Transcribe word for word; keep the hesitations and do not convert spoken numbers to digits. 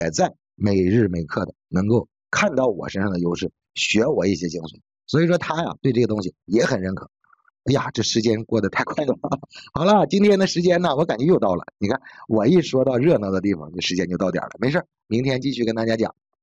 在每日每刻的能够看到我身上的优势，学我一些精髓。所以说他呀对这个东西也很认可。哎呀，这时间过得太快了。好了，今天的时间呢，我感觉又到了。你看，我一说到热闹的地方，这时间就到点了。没事，明天继续跟大家讲。